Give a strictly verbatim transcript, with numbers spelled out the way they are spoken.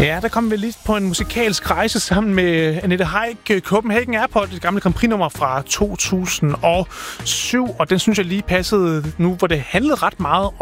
Ja, der kom vi lige på en musikalsk rejse sammen med Annette Heick, Copenhagen Airport, det gamle Grand Prix-nummer fra to tusind og syv, og den synes jeg lige passede nu, hvor det handlede ret meget